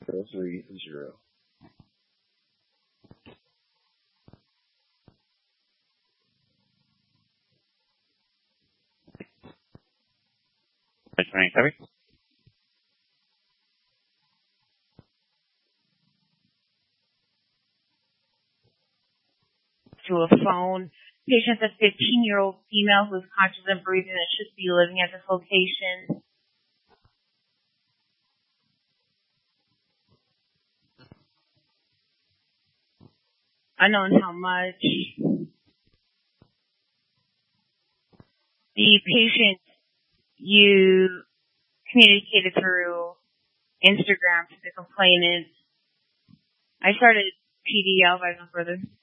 030. To a phone. Patient's a 15-year-old female who is conscious and breathing and should be living at this location. Unknown how much. The patient you communicated through Instagram to the complainant. I started PD. I'll advise no further.